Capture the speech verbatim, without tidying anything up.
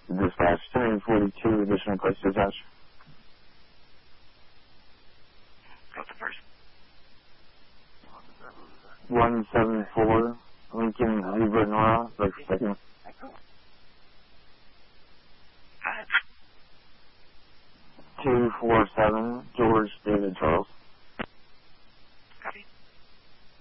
Dispatch two forty-two, additional place dispatch. What's the first? one seven four, Lincoln Zebra Nora, like second. two four seven, George David Charles.